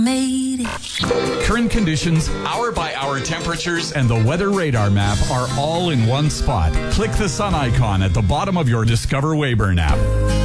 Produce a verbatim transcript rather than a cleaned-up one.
Made it. Current conditions, hour-by-hour temperatures, and the weather radar map are all in one spot. Click the sun icon at the bottom of your Discover Weyburn app.